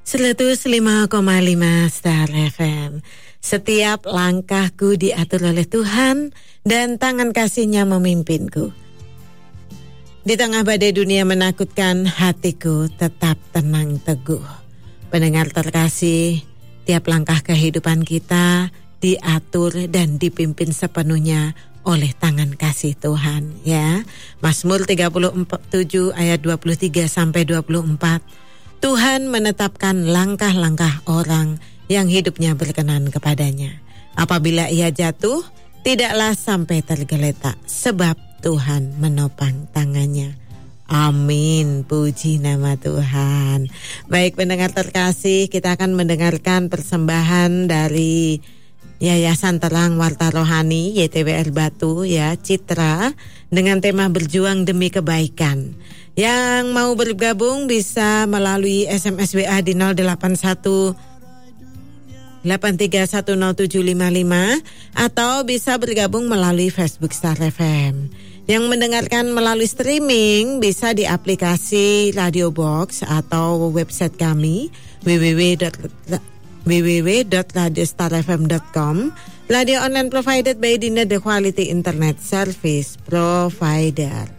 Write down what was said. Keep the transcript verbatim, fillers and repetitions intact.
seratus lima koma lima Star F M. Setiap langkahku diatur oleh Tuhan dan tangan kasih-Nya memimpinku. Di tengah badai dunia menakutkan, hatiku tetap tenang teguh. Pendengar terkasih, tiap langkah kehidupan kita diatur dan dipimpin sepenuhnya oleh tangan kasih Tuhan, ya. Mazmur tiga puluh tujuh ayat dua puluh tiga sampai dua puluh empat. Tuhan menetapkan langkah-langkah orang yang hidupnya berkenan kepadanya. Apabila ia jatuh, tidaklah sampai tergeletak, sebab Tuhan menopang tangannya. Amin, puji nama Tuhan. Baik pendengar terkasih, kita akan mendengarkan persembahan dari Yayasan Terang Warta Rohani Y T W R Batu, ya, Citra, dengan tema berjuang demi kebaikan. Yang mau bergabung bisa melalui S M S W A di nol delapan satu delapan tiga satu nol tujuh lima lima atau bisa bergabung melalui Facebook Star F M. Yang mendengarkan melalui streaming bisa di aplikasi Radio Box atau website kami w w w dot radio star f m dot com. Radio online provided by Dinner, the quality internet service provider.